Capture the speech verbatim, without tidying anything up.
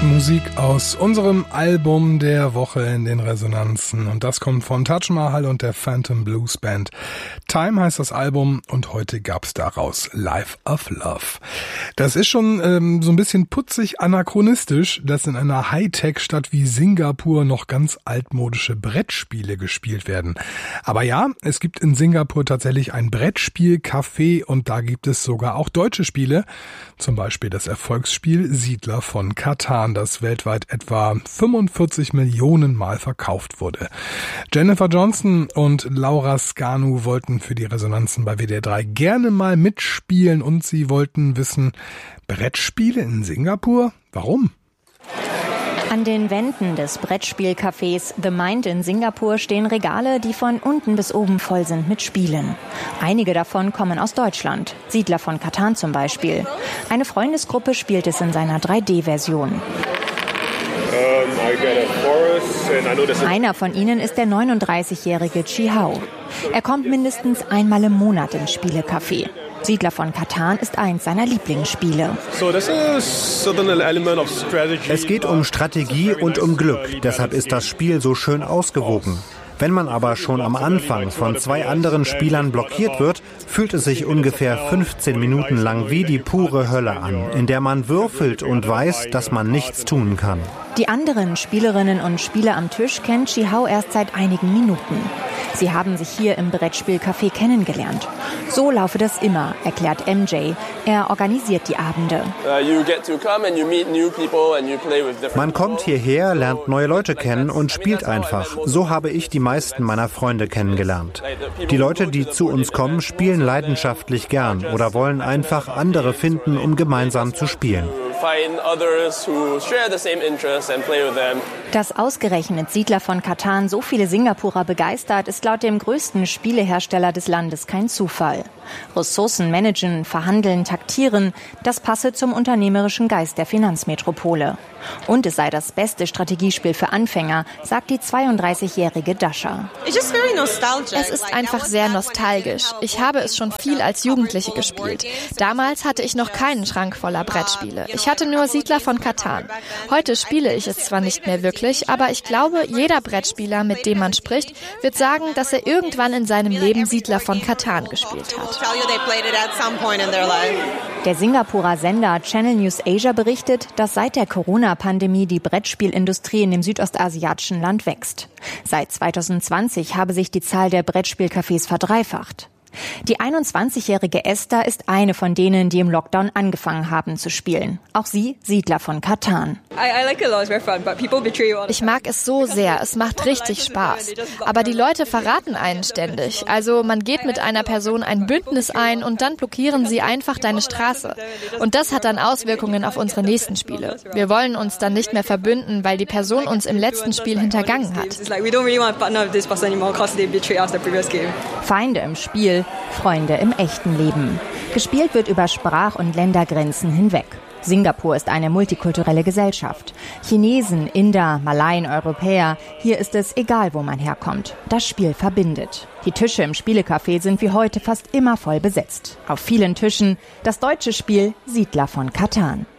Musik aus unserem Album der Woche in den Resonanzen. Und das kommt von Taj Mahal und der Phantom Blues Band. Time heißt das Album und heute gab's daraus Life of Love. Das ist schon ähm, so ein bisschen putzig anachronistisch, dass in einer Hightech-Stadt wie Singapur noch ganz altmodische Brettspiele gespielt werden. Aber ja, es gibt in Singapur tatsächlich ein Brettspiel-Café und da gibt es sogar auch deutsche Spiele. Zum Beispiel das Erfolgsspiel Siedler von Catan, das weltweit etwa fünfundvierzig Millionen Mal verkauft wurde. Jennifer Johnson und Laura Scanu wollten für die Resonanzen bei W D R drei gerne mal mitspielen und sie wollten wissen, Brettspiele in Singapur? Warum? An den Wänden des Brettspielcafés The Mind in Singapur stehen Regale, die von unten bis oben voll sind mit Spielen. Einige davon kommen aus Deutschland. Siedler von Catan zum Beispiel. Eine Freundesgruppe spielt es in seiner drei D Version. Einer von ihnen ist der neununddreißigjährige Chi Hao. Er kommt mindestens einmal im Monat ins Spielecafé. Siedler von Catan ist eins seiner Lieblingsspiele. Es geht um Strategie und um Glück. Deshalb ist das Spiel so schön ausgewogen. Wenn man aber schon am Anfang von zwei anderen Spielern blockiert wird, fühlt es sich ungefähr fünfzehn Minuten lang wie die pure Hölle an, in der man würfelt und weiß, dass man nichts tun kann. Die anderen Spielerinnen und Spieler am Tisch kennt Chi Hao erst seit einigen Minuten. Sie haben sich hier im Brettspielcafé kennengelernt. So laufe das immer, erklärt M J. Er organisiert die Abende. Man kommt hierher, lernt neue Leute kennen und spielt einfach. So habe ich die meisten meiner Freunde kennengelernt. Die Leute, die zu uns kommen, spielen leidenschaftlich gern oder wollen einfach andere finden, um gemeinsam zu spielen. Dass ausgerechnet Siedler von Catan so viele Singapurer begeistert, ist laut dem größten Spielehersteller des Landes kein Zufall. Ressourcen managen, verhandeln, taktieren, das passe zum unternehmerischen Geist der Finanzmetropole. Und es sei das beste Strategiespiel für Anfänger, sagt die zweiunddreißigjährige Dasha. Es ist einfach sehr nostalgisch. Ich habe es schon viel als Jugendliche gespielt. Damals hatte ich noch keinen Schrank voller Brettspiele. Ich hatte nur Siedler von Catan. Heute spiele ich es zwar nicht mehr wirklich, aber ich glaube, jeder Brettspieler, mit dem man spricht, wird sagen, dass er irgendwann in seinem Leben Siedler von Catan gespielt hat. Der Singapurer Sender Channel News Asia berichtet, dass seit der Corona-Pandemie die Brettspielindustrie in dem südostasiatischen Land wächst. Seit zweitausendzwanzig habe sich die Zahl der Brettspielcafés verdreifacht. Die einundzwanzigjährige Esther ist eine von denen, die im Lockdown angefangen haben zu spielen. Auch sie Siedler von Catan. Ich mag es so sehr, es macht richtig Spaß. Aber die Leute verraten einen ständig. Also man geht mit einer Person ein Bündnis ein und dann blockieren sie einfach deine Straße. Und das hat dann Auswirkungen auf unsere nächsten Spiele. Wir wollen uns dann nicht mehr verbünden, weil die Person uns im letzten Spiel hintergangen hat. Feinde im Spiel, Freunde im echten Leben. Gespielt wird über Sprach- und Ländergrenzen hinweg. Singapur ist eine multikulturelle Gesellschaft. Chinesen, Inder, Malaien, Europäer, hier ist es egal, wo man herkommt. Das Spiel verbindet. Die Tische im Spielecafé sind wie heute fast immer voll besetzt. Auf vielen Tischen das deutsche Spiel Siedler von Catan.